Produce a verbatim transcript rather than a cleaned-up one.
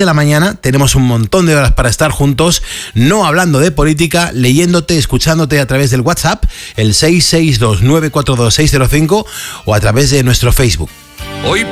la mañana tenemos un montón de horas para estar juntos, no hablando de política, leyéndote, escuchándote a través del WhatsApp, el seis seis dos nueve cuatro dos seis cero cinco, o a través de nuestro Facebook. Hoy